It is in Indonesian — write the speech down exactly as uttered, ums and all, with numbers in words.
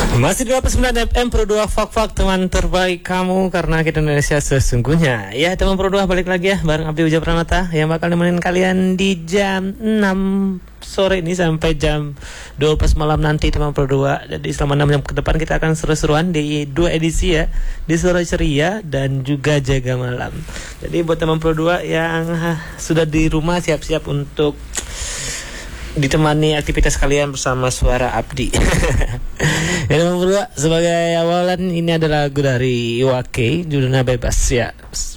Masih dua puluh sembilan F M Pro dua Fak Fak, teman terbaik kamu karena kita Indonesia sesungguhnya. Ya, teman Pro dua balik lagi ya bareng Abdi Ujah Pranata yang bakal nemenin kalian di jam enam sore ini sampai jam dua belas malam nanti, teman Pro dua. Jadi selama enam jam ke depan kita akan seru-seruan di dua edisi ya, di Sore Ceria dan juga Jaga Malam. Jadi buat teman Pro dua yang ha, sudah di rumah siap-siap untuk ditemani aktivitas kalian bersama suara Abdi. Ya, teman berdua, sebagai awalan ini adalah lagu dari Iwake, judulnya Bebas ya.